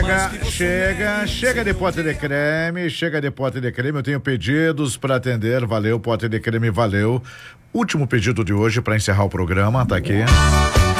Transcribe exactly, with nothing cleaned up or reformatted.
Chega, chega, chega de pote de creme, chega de pote de creme, eu tenho pedidos para atender, valeu, pote de creme, valeu. Último pedido de hoje para encerrar o programa, tá aqui.